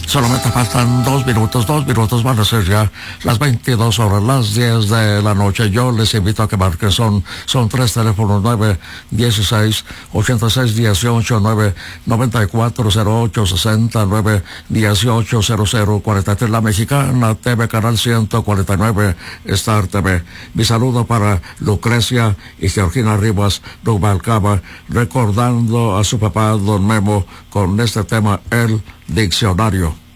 Solamente faltan 2 minutos van a ser ya las 22 horas, las 10 de la noche. Yo les invito a que marquen, son 3 teléfonos, 916-8618, 994-0860, 918-0043, La Mexicana TV, Canal 149, Star TV. Mi saludo para Lucrecia y Georgina Rivas Rubalcaba, recordando a su papá, don Memo, con este tema, El Diccionario.